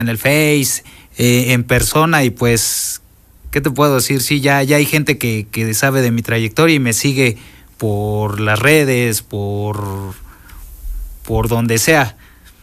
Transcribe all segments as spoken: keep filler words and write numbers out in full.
en el Face, eh, en persona, y pues, ¿qué te puedo decir? Sí, ya, ya hay gente que, que sabe de mi trayectoria y me sigue por las redes, por, por donde sea.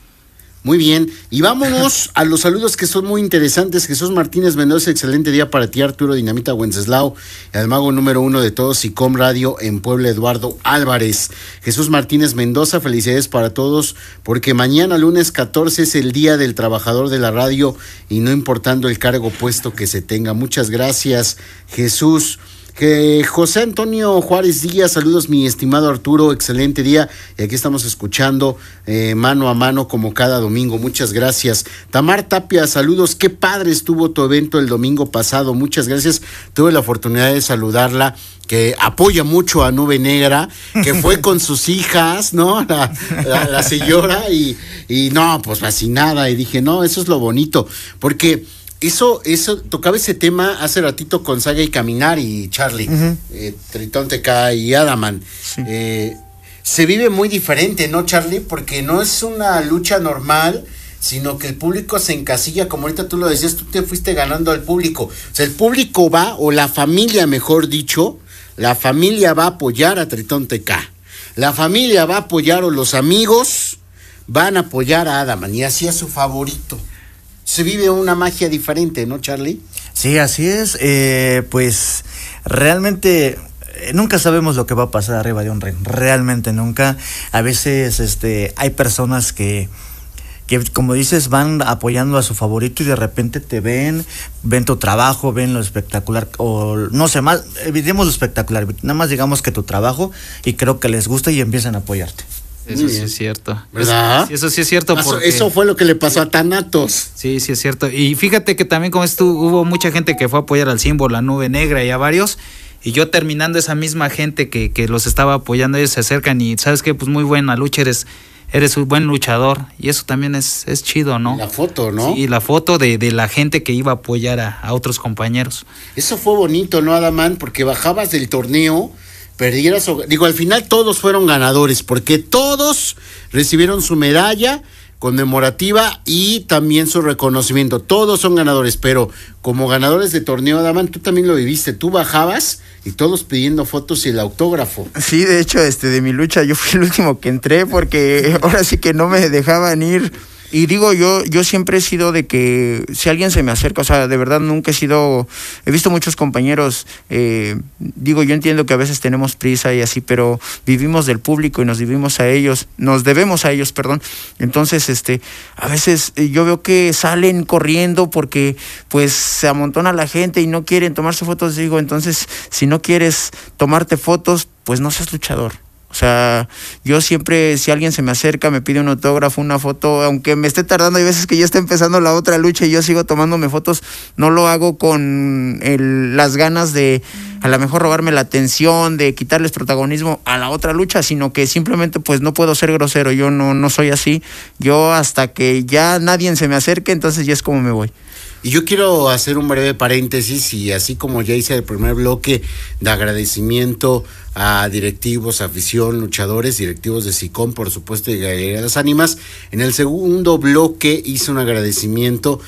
Muy bien, y vámonos a los saludos que son muy interesantes. Jesús Martínez Mendoza, excelente día para ti, Arturo Dinamita Wenceslao, el mago número uno de todos, SICOM Radio en Puebla, Eduardo Álvarez. Jesús Martínez Mendoza, felicidades para todos, porque mañana lunes catorce es el Día del Trabajador de la Radio, y no importando el cargo puesto que se tenga. Muchas gracias, Jesús. Que José Antonio Juárez Díaz, saludos mi estimado Arturo, excelente día, y aquí estamos escuchando eh, mano a mano como cada domingo, muchas gracias. Tamar Tapia, saludos, qué padre estuvo tu evento el domingo pasado, muchas gracias, tuve la oportunidad de saludarla, que apoya mucho a Nube Negra, que fue con sus hijas, ¿no? La, la, la señora, y, y no, pues fascinada, y dije, no, eso es lo bonito, porque... Eso, eso, tocaba ese tema hace ratito con Saga y Caminar y Charlie, uh-huh. eh, Tritón T K y Adaman. Sí. Eh, se vive muy diferente, ¿no, Charlie? Porque no es una lucha normal, sino que el público se encasilla, como ahorita tú lo decías, tú te fuiste ganando al público. O sea, el público va, o la familia, mejor dicho, la familia va a apoyar a Tritón T K. La familia va a apoyar, o los amigos van a apoyar a Adaman, y así es su favorito. Se vive una magia diferente, ¿no, Charlie? Sí, así es. Eh, pues realmente eh, nunca sabemos lo que va a pasar arriba de un ring. Realmente nunca. A veces este, hay personas que, que, como dices, van apoyando a su favorito y de repente te ven, ven tu trabajo, ven lo espectacular, o no sé, más, evitemos lo espectacular, nada más digamos que tu trabajo, y creo que les gusta y empiezan a apoyarte. Eso sí es cierto. ¿Verdad? Eso, eso sí es cierto. Eso, porque... eso fue lo que le pasó a Thanatos. Sí, sí es cierto. Y fíjate que también como esto, hubo mucha gente que fue a apoyar al símbolo, la Nube Negra y a varios. Y yo terminando, esa misma gente que, que los estaba apoyando, ellos se acercan y ¿sabes qué? Pues muy buena lucha, eres, eres un buen luchador. Y eso también es, es chido, ¿no? La foto, ¿no? Sí, la foto de, de la gente que iba a apoyar a, a otros compañeros. Eso fue bonito, ¿no, Adamán? Porque bajabas del torneo... Perdieras, o, digo, al final todos fueron ganadores, porque todos recibieron su medalla conmemorativa y también su reconocimiento. Todos son ganadores, pero como ganadores de torneo, Adaman, tú también lo viviste. Tú bajabas y todos pidiendo fotos y el autógrafo. Sí, de hecho, este de mi lucha yo fui el último que entré, porque ahora sí que no me dejaban ir. Y digo, yo yo siempre he sido de que si alguien se me acerca, o sea, de verdad nunca he sido, he visto muchos compañeros, eh, digo, yo entiendo que a veces tenemos prisa y así, pero vivimos del público y nos vivimos a ellos, nos debemos a ellos, perdón. Entonces, este, a veces yo veo que salen corriendo porque pues se amontona la gente y no quieren tomarse fotos, digo, entonces, si no quieres tomarte fotos, pues no seas luchador. O sea, yo siempre, si alguien se me acerca, me pide un autógrafo, una foto, aunque me esté tardando, hay veces que ya está empezando la otra lucha y yo sigo tomándome fotos, no lo hago con el, las ganas de a lo mejor robarme la atención, de quitarles protagonismo a la otra lucha, sino que simplemente pues no puedo ser grosero, yo no, no soy así, yo hasta que ya nadie se me acerque, entonces ya es como me voy. Y yo quiero hacer un breve paréntesis, y así como ya hice el primer bloque de agradecimiento a directivos, afición, luchadores, directivos de SICOM, por supuesto, y Galería de las Ánimas, en el segundo bloque hice un agradecimiento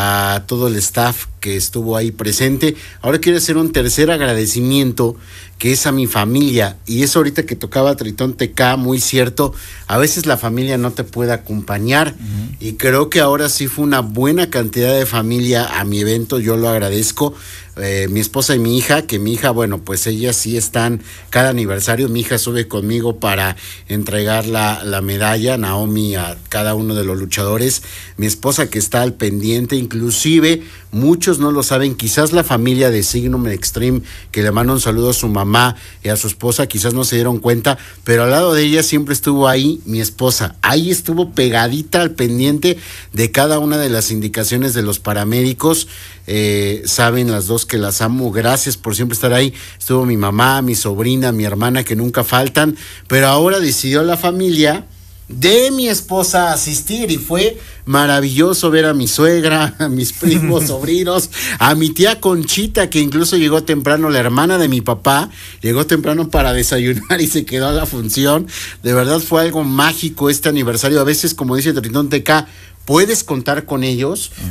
a todo el staff que estuvo ahí presente. Ahora quiero hacer un tercer agradecimiento, que es a mi familia, y eso ahorita que tocaba Tritón T K, muy cierto, a veces la familia no te puede acompañar, uh-huh. y creo que ahora sí fue una buena cantidad de familia a mi evento, yo lo agradezco. Eh, mi esposa y mi hija, que mi hija, bueno, pues ellas sí están cada aniversario, mi hija sube conmigo para entregar la, la medalla, Naomi, a cada uno de los luchadores, mi esposa que está al pendiente, inclusive muchos no lo saben, quizás la familia de Signum Extreme, que le manda un saludo a su mamá y a su esposa, quizás no se dieron cuenta, pero al lado de ella siempre estuvo ahí mi esposa, ahí estuvo pegadita al pendiente de cada una de las indicaciones de los paramédicos. Eh, saben las dos que las amo, gracias por siempre estar ahí. Estuvo mi mamá, mi sobrina, mi hermana, que nunca faltan, pero ahora decidió la familia de mi esposa asistir, y fue maravilloso ver a mi suegra, a mis primos, sobrinos, a mi tía Conchita, que incluso llegó temprano, la hermana de mi papá, llegó temprano para desayunar y se quedó a la función. De verdad fue algo mágico este aniversario. A veces, como dice Tritón T K, puedes contar con ellos